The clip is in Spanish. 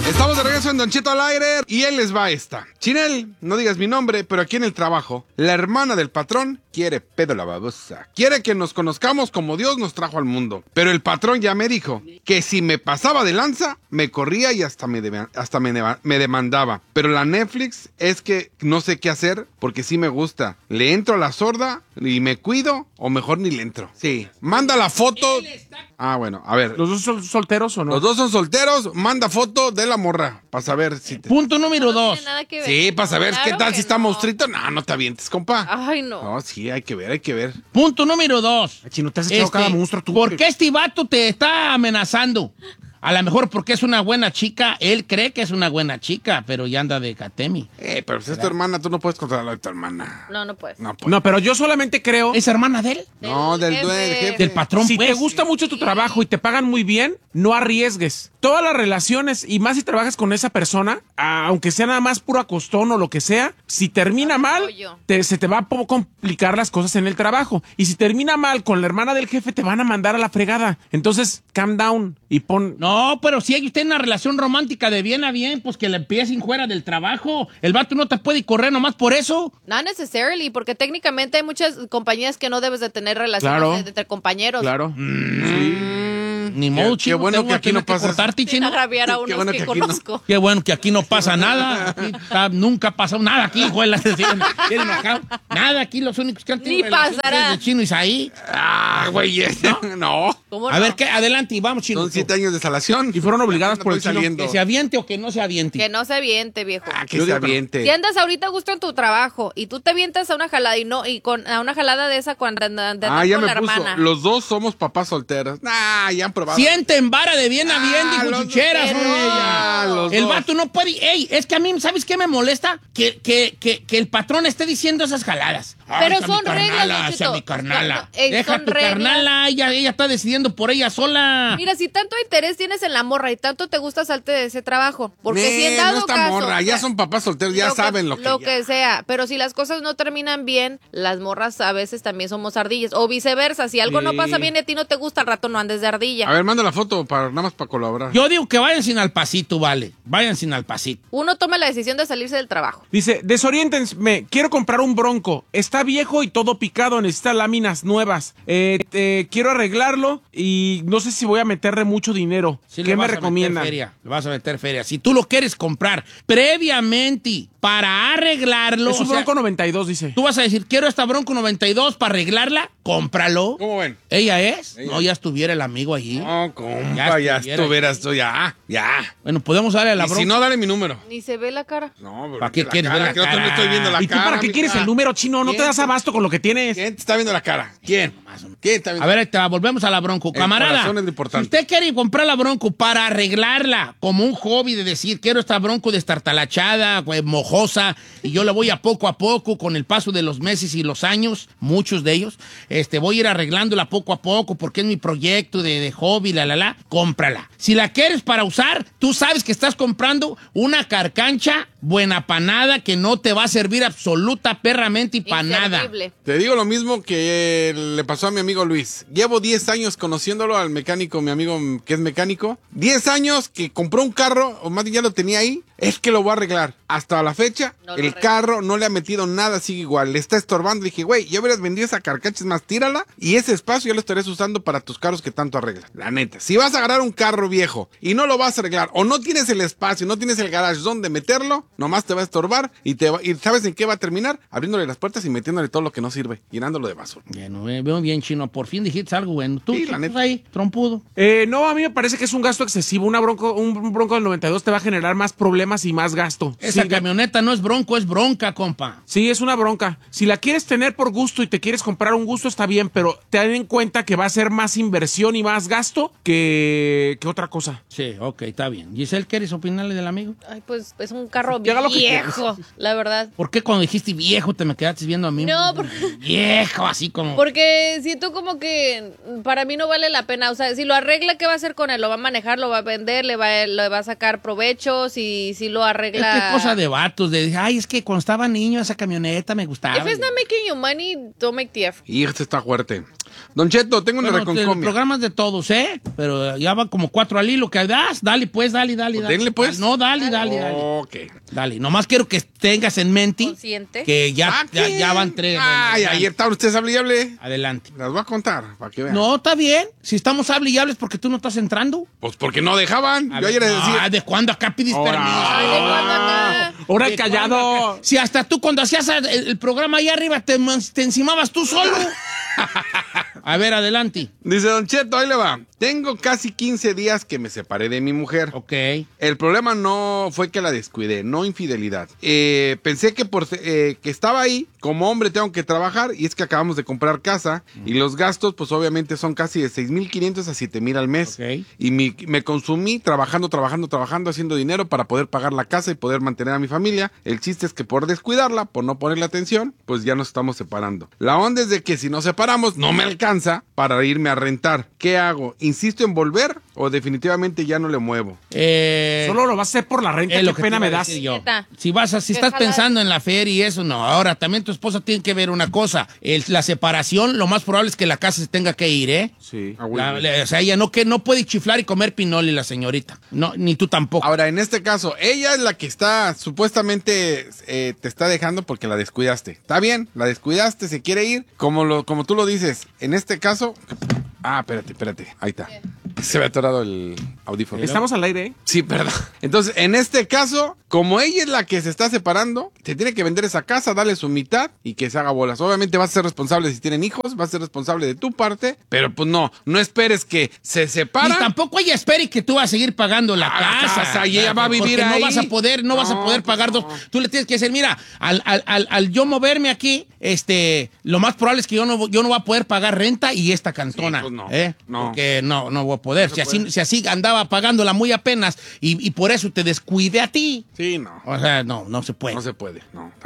Estamos de regreso en Don Cheto al aire y él les va esta. Chinel, no digas mi nombre, pero aquí en el trabajo, la hermana del patrón quiere pedo la babosa. Quiere que nos conozcamos como Dios nos trajo al mundo. Pero el patrón ya me dijo que si me pasaba de lanza, me corría y hasta me demandaba. Pero la Netflix es que no sé qué hacer porque sí me gusta. ¿Le entro a la sorda y me cuido o mejor ni le entro? Sí. Manda la foto. Ah, bueno, a ver. ¿Los dos son solteros o no? Los dos son solteros, manda foto de la morra, para saber si te... Punto número 2. Sí, para saber Claro qué tal que si está no. monstruito. No te avientes, compa. Ay, no. No, sí, hay que ver. Punto número 2. Chino, te has echado cada monstruo tú. ¿Por qué este vato te está amenazando? A lo mejor porque es una buena chica. Él cree que es una buena chica, pero ya anda de catemi. Pero si es tu hermana, tú no puedes controlar a tu hermana. No puedes. No, pues. No, pero yo solamente creo... ¿Es hermana de él? No, del jefe. Del patrón, Si pues. te gusta mucho tu trabajo y te pagan muy bien, no arriesgues. Todas las relaciones, y más si trabajas con esa persona, aunque sea nada más puro acostón o lo que sea, si termina mal, se te va a complicar las cosas en el trabajo. Y si termina mal con la hermana del jefe, te van a mandar a la fregada. Entonces, calm down y pon... No, pero si hay usted una relación romántica de bien a bien, pues que la empiecen fuera del trabajo. El vato no te puede correr nomás por eso. Not necessarily, porque técnicamente hay muchas compañías que no debes de tener relaciones Claro. entre compañeros. Claro. Ni modo, chino. Qué bueno tengo que aquí no tener pasa cortarte, Sin chino. agraviar a Qué unos bueno que que aquí no. conozco. Qué bueno que aquí no pasa nada. Aquí nunca ha pasado nada aquí, juelas. Nada aquí, los únicos que han tenido Ni relaciones pasará. de Chino Isaí. Güey, no. ¿Cómo A no? ver, adelante, y vamos, Chino. Son 7 años de salación. Y fueron obligadas por el estoy chino. saliendo. Que se aviente o que no se aviente. Que no se aviente, viejo. Que Yo se digo que no. aviente. Si andas ahorita a gusto en tu trabajo y tú te avientas a una jalada a una jalada de esa cuando andas Ya con me la puso. hermana. Los dos somos papás solteros. Ya han probado. Sienten vara de bien a bien, dijo los Chicheras, dos. hombre. Los El dos. vato no puede... Ey, es que a mí, ¿sabes qué me molesta? Que el patrón esté diciendo esas jaladas. Pero esa son mi carnala, reglas, Don esa Cheto. mi carnala. No, ey, Deja son tu reglas. carnala, ella está decidiendo por ella sola. Mira, si tanto interés tienes en la morra y tanto te gusta salte de ese trabajo, porque si en No dado está caso, morra, ya son papás solteros, ya saben lo que sea, pero si las cosas no terminan bien, las morras a veces también somos ardillas, o viceversa, si algo no Sí. pasa bien y a ti no te gusta, al rato no andes de ardilla. A ver, manda la foto nada más para colaborar. Yo digo que vayan sin al pasito, vale. Vayan sin al pasito. Uno toma la decisión de salirse del trabajo. Dice, desoriéntenme, quiero comprar un Bronco. Está viejo y todo picado, necesita láminas nuevas. Quiero arreglarlo y no sé si voy a meterle mucho dinero. Sí, ¿Qué le me vas a meter recomiendan? feria, le vas a meter feria. Si tú lo quieres comprar previamente para arreglarlo... Es un o sea, Bronco 92, dice. tú vas a decir, quiero esta Bronco 92 para arreglarla, cómpralo. ¿Cómo ven? ¿Ella es? Ella. No, ya estuviera el amigo allí. No, compa, ya estuvieras tú, ya. Bueno, podemos darle a la Y Bronco. si no, dale mi número. Ni se ve la cara. No, bro, ¿Para qué quieres ver la que no cara? te estoy viendo la ¿Y tú cara. para qué mija. quieres el número, chino? No te ¿Quién? das abasto con lo que tienes. ¿Quién te está viendo la cara? ¿Quién? ¿Quién está viendo? A ver, ahí te va, volvemos a la Bronco. El Camarada, corazón es lo si importante. usted quiere comprar la Bronco para arreglarla como un hobby de decir, quiero esta Bronco destartalachada, pues, mojosa, y yo la voy a poco, con el paso de los meses y los años, muchos de ellos, voy a ir arreglándola poco a poco porque es mi proyecto de hobby, cómprala. Si la quieres para usar, tú sabes que estás comprando una carcancha buena panada que no te va a servir absoluta perramente y para nada. Inservible. Te digo lo mismo que le pasó a mi amigo Luis. Llevo 10 años conociéndolo al mecánico, mi amigo que es mecánico. 10 años que compró un carro, o más bien ya lo tenía ahí, es que lo voy a arreglar. Hasta la fecha, No lo el arregla. carro no le ha metido nada, sigue igual. Le está estorbando. Dije, güey, ya hubieras vendido esa carcacha, es más, tírala. Y ese espacio ya lo estarías usando para tus carros que tanto arreglas. La neta, si vas a agarrar un carro viejo y no lo vas a arreglar, o no tienes el espacio, no tienes el garage donde meterlo, nomás te va a estorbar y ¿sabes en qué va a terminar? Abriéndole las puertas y metiéndole todo lo que no sirve, llenándolo de basura. Bueno, veo bien, chino. Por fin dijiste algo bueno. Tú, Sí, la neta. ahí, trompudo. No, a mí me parece que es un gasto excesivo. Un Bronco del 92 te va a generar más problemas y más gasto. Esa Sí, camioneta no es Bronco, es bronca, compa. Sí, es una bronca. Si la quieres tener por gusto y te quieres comprar un gusto, está bien, pero ten en cuenta que va a ser más inversión y más gasto que otra cosa. Sí, ok, está bien. Giselle, ¿quieres opinarle del amigo? Ay, pues es un carro Y haga lo que viejo, la verdad. ¿Por qué cuando dijiste viejo te me quedaste viendo a mí? No, porque- Viejo, así como... Porque siento como que para mí no vale la pena. O sea, si lo arregla, ¿qué va a hacer con él? ¿Lo va a manejar? ¿Lo va a vender? ¿Le va a sacar provecho? Si lo Es arregla... que es cosa de vatos, de, ay, es que cuando estaba niño esa camioneta me gustaba. If it's not making you money, don't make the effort. Y este está fuerte. Don Cheto, tengo una Bueno, reconcomia. programas de todos, ¿eh? Pero ya van como 4 al hilo que das. Dale, pues, dale. Denle, pues. No, dale. Ok. Dale, nomás quiero que tengas en mente Consciente. que ya ¿Qué? van 3. Ay, ayer estaban ustedes hable y hable. Adelante. Las voy a contar, para que vean. No, está bien. Si estamos hable y hables porque tú no estás entrando. Pues porque no dejaban. Yo ayer les decía. ¿De cuándo acá pides Ahora. permiso? Ay, ¿de cuándo acá? Ahora el ¿De callado. cuándo acá? Si hasta tú cuando hacías el programa ahí arriba te encimabas tú solo. A ver, adelante. Dice Don Cheto, ahí le va. Tengo casi 15 días que me separé de mi mujer. Ok. El problema no fue que la descuidé, no infidelidad. Pensé que que estaba ahí, como hombre tengo que trabajar, y es que acabamos de comprar casa, y los gastos pues obviamente son casi de 6,500 a 7,000 al mes. Ok. Y me consumí trabajando, haciendo dinero para poder pagar la casa y poder mantener a mi familia. El chiste es que por descuidarla, por no ponerle atención, pues ya nos estamos separando. La onda es de que si nos separamos, no me alcanza para irme a rentar. ¿Qué hago? ¿Insisto en volver o definitivamente ya no le muevo? Solo lo vas a hacer por la renta. Es Qué lo que pena te me iba a das. decir yo. Neta. Si estás Déjala. pensando en la feria y eso, no. Ahora, también tu esposa tiene que ver una cosa. La separación, lo más probable es que la casa se tenga que ir, ¿eh? Sí. O sea, ella no puede chiflar y comer pinole, la señorita. No, ni tú tampoco. Ahora, en este caso, ella es la que está, supuestamente, te está dejando porque la descuidaste. Está bien, la descuidaste, se quiere ir. Como tú lo dices, en este caso... Ah, espérate. Ahí está. Se me ha atorado el audífono. Estamos al aire, ¿eh? Sí, perdón. Entonces, en este caso, como ella es la que se está separando, te tiene que vender esa casa, darle su mitad y que se haga bolas. Obviamente vas a ser responsable si tienen hijos, vas a ser responsable de tu parte, pero pues no esperes que se Y separan. tampoco ella espere que tú vas a seguir pagando la Ah, casa. casa, y ella va a vivir porque ahí. no vas a poder No, pagar pues dos. Tú le tienes que decir, mira, al yo moverme aquí, lo más probable es que yo no voy a poder pagar renta y esta cantona. Sí, pues no. No. Porque no voy a poder. Si así andaba pagándola muy apenas y por eso te descuide a ti. Sí, no. O sea, no se puede. No se puede, no.